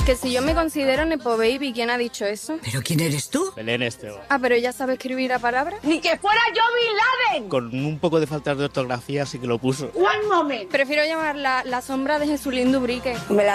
Que si yo me considero Nepo Baby, ¿quién ha dicho eso? ¿Pero quién eres tú? Belén Esteban. Ah, pero ella sabe escribir a palabras. ¡Ni que fuera yo Bin Laden! Con un poco de falta de ortografía sí que lo puso. One moment. Prefiero llamarla la sombra de Jesulín Dubrique.